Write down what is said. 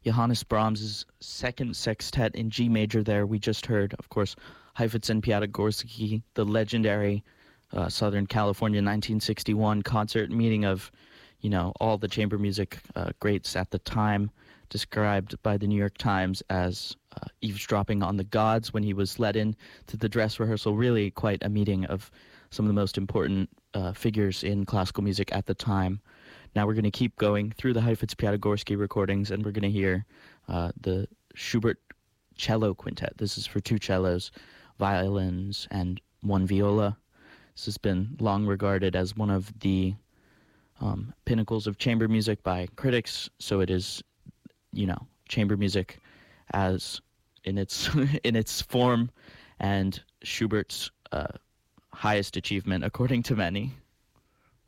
Johannes Brahms' second sextet in G major there. We just heard, of course, Heifetz and Piatigorsky, the legendary Southern California 1961 concert meeting of, all the chamber music greats at the time, described by the New York Times as eavesdropping on the gods when he was let in to the dress rehearsal. Really quite a meeting of some of the most important figures in classical music at the time. Now we're going to keep going through the Heifetz-Piatigorsky recordings, and we're going to hear the Schubert Cello Quintet. This is for 2 cellos, violins, and 1 viola. This has been long regarded as one of the pinnacles of chamber music by critics, so it is, chamber music as in its in its form, and Schubert's highest achievement, according to many.